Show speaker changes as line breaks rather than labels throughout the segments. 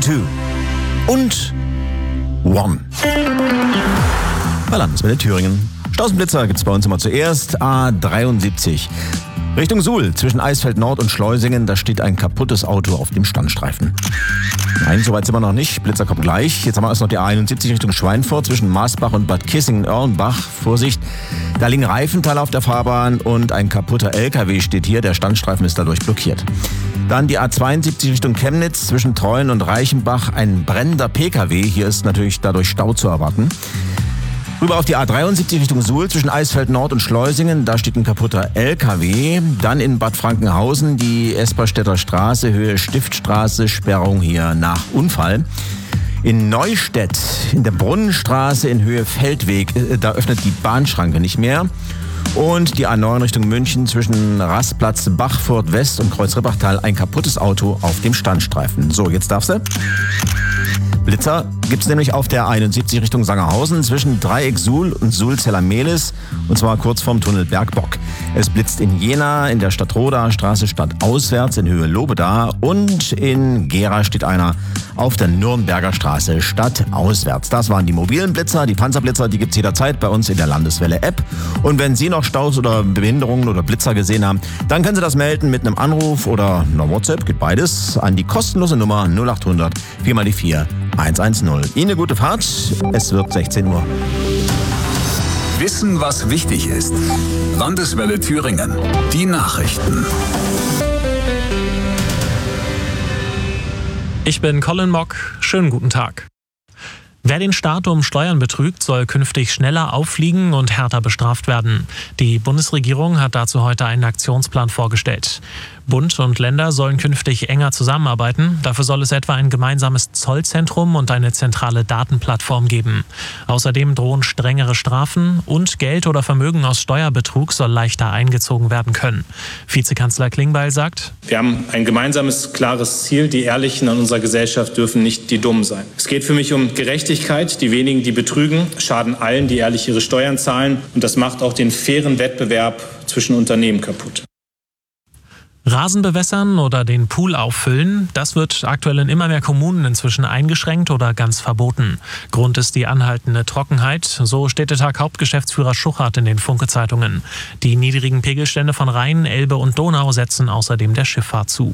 2 und One. Bei Landeswelle Thüringen. Stausblitzer gibt's bei uns immer zuerst. A73. Richtung Suhl, zwischen Eisfeld Nord und Schleusingen, da steht ein kaputtes Auto auf dem Standstreifen. Nein, soweit sind wir noch nicht. Blitzer kommt gleich. Jetzt haben wir erst noch die A71 Richtung Schweinfurt, zwischen Maasbach und Bad Kissingen-Örnbach. Vorsicht, da liegen Reifenteile auf der Fahrbahn und ein kaputter LKW steht hier. Der Standstreifen ist dadurch blockiert. Dann die A72 Richtung Chemnitz, zwischen Treuen und Reichenbach, ein brennender PKW. Hier ist natürlich dadurch Stau zu erwarten. Rüber auf die A73 Richtung Suhl, zwischen Eisfeld Nord und Schleusingen, da steht ein kaputter LKW. Dann in Bad Frankenhausen die Esperstädter Straße, Höhe Stiftstraße, Sperrung hier nach Unfall. In Neustädt, in der Brunnenstraße in Höhe Feldweg, da öffnet die Bahnschranke nicht mehr. Und die A9 Richtung München, zwischen Rastplatz Bachfurt West und Kreuz-Rippachtal, ein kaputtes Auto auf dem Standstreifen. So, jetzt darfst du. Blitzer gibt's nämlich auf der 71 Richtung Sangerhausen zwischen Dreieck Suhl und Suhl-Zellermehlis, und zwar kurz vorm Tunnel Bergbock. Es blitzt in Jena, in der Stadtroda Straße stadtauswärts in Höhe Lobeda, und in Gera steht einer auf der Nürnberger Straße stadtauswärts. Das waren die mobilen Blitzer. Die Panzerblitzer, die gibt's jederzeit bei uns in der Landeswelle-App. Und wenn Sie noch Staus oder Behinderungen oder Blitzer gesehen haben, dann können Sie das melden mit einem Anruf oder einer WhatsApp, geht beides, an die kostenlose Nummer 0800 4x4 110. Ihnen eine gute Fahrt. Es wird 16 Uhr.
Wissen, was wichtig ist. Landeswelle Thüringen. Die Nachrichten.
Ich bin Colin Mock. Schönen guten Tag. Wer den Staat um Steuern betrügt, soll künftig schneller auffliegen und härter bestraft werden. Die Bundesregierung hat dazu heute einen Aktionsplan vorgestellt. Bund und Länder sollen künftig enger zusammenarbeiten. Dafür soll es etwa ein gemeinsames Zollzentrum und eine zentrale Datenplattform geben. Außerdem drohen strengere Strafen und Geld oder Vermögen aus Steuerbetrug soll leichter eingezogen werden können. Vizekanzler Klingbeil sagt:
Wir haben ein gemeinsames, klares Ziel. Die Ehrlichen an unserer Gesellschaft dürfen nicht die Dummen sein. Es geht für mich um Gerechtigkeit. Die wenigen, die betrügen, schaden allen, die ehrlich ihre Steuern zahlen. Und das macht auch den fairen Wettbewerb zwischen Unternehmen kaputt.
Rasen bewässern oder den Pool auffüllen, das wird aktuell in immer mehr Kommunen inzwischen eingeschränkt oder ganz verboten. Grund ist die anhaltende Trockenheit, so Städtetag-Hauptgeschäftsführer Schuchart in den Funke-Zeitungen. Die niedrigen Pegelstände von Rhein, Elbe und Donau setzen außerdem der Schifffahrt zu.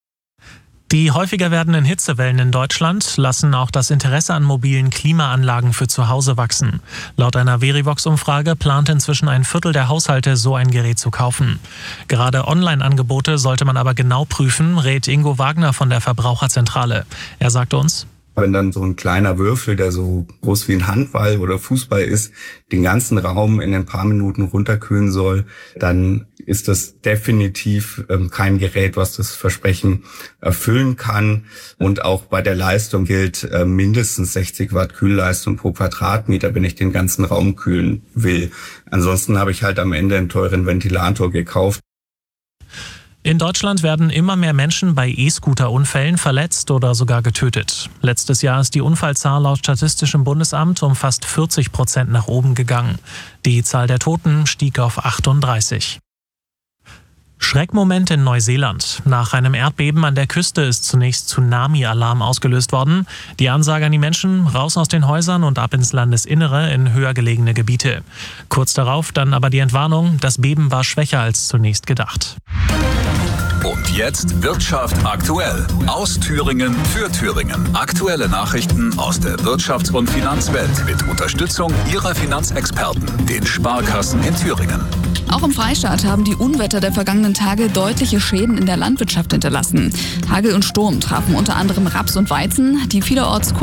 Die häufiger werdenden Hitzewellen in Deutschland lassen auch das Interesse an mobilen Klimaanlagen für zu Hause wachsen. Laut einer Verivox-Umfrage plant inzwischen ein Viertel der Haushalte, so ein Gerät zu kaufen. Gerade Online-Angebote sollte man aber genau prüfen, rät Ingo Wagner von der Verbraucherzentrale. Er sagt uns:
Wenn dann so ein kleiner Würfel, der so groß wie ein Handball oder Fußball ist, den ganzen Raum in ein paar Minuten runterkühlen soll, dann ist das definitiv kein Gerät, was das Versprechen erfüllen kann. Und auch bei der Leistung gilt mindestens 60 Watt Kühlleistung pro Quadratmeter, wenn ich den ganzen Raum kühlen will. Ansonsten habe ich halt am Ende einen teuren Ventilator gekauft.
In Deutschland werden immer mehr Menschen bei E-Scooter-Unfällen verletzt oder sogar getötet. Letztes Jahr ist die Unfallzahl laut Statistischem Bundesamt um fast 40% nach oben gegangen. Die Zahl der Toten stieg auf 38. Schreckmoment in Neuseeland. Nach einem Erdbeben an der Küste ist zunächst Tsunami-Alarm ausgelöst worden. Die Ansage an die Menschen: raus aus den Häusern und ab ins Landesinnere in höher gelegene Gebiete. Kurz darauf dann aber die Entwarnung: das Beben war schwächer als zunächst gedacht.
Und jetzt Wirtschaft aktuell. Aus Thüringen für Thüringen. Aktuelle Nachrichten aus der Wirtschafts- und Finanzwelt mit Unterstützung Ihrer Finanzexperten, den Sparkassen in Thüringen.
Auch im Freistaat haben die Unwetter der vergangenen Tage deutliche Schäden in der Landwirtschaft hinterlassen. Hagel und Sturm trafen unter anderem Raps und Weizen, die vielerorts